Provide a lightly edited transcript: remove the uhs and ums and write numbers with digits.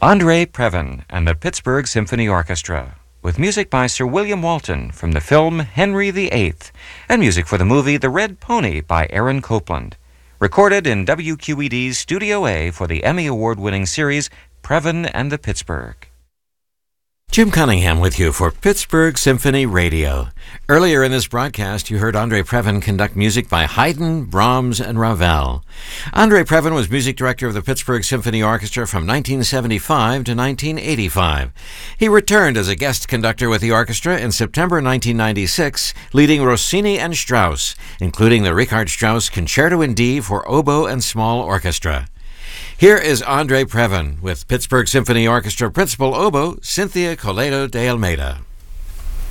Andre Previn and the Pittsburgh Symphony Orchestra, with music by Sir William Walton from the film Henry VIII, and music for the movie The Red Pony by Aaron Copland. Recorded in WQED's Studio A for the Emmy Award-winning series Previn and the Pittsburgh. Jim Cunningham with you for Pittsburgh Symphony Radio. Earlier in this broadcast, you heard Andre Previn conduct music by Haydn, Brahms, and Ravel. Andre Previn was music director of the Pittsburgh Symphony Orchestra from 1975 to 1985. He returned as a guest conductor with the orchestra in September 1996, leading Rossini and Strauss, including the Richard Strauss Concerto in D for oboe and small orchestra. Here is Andre Previn with Pittsburgh Symphony Orchestra Principal Oboe Cynthia Coleto de Almeida.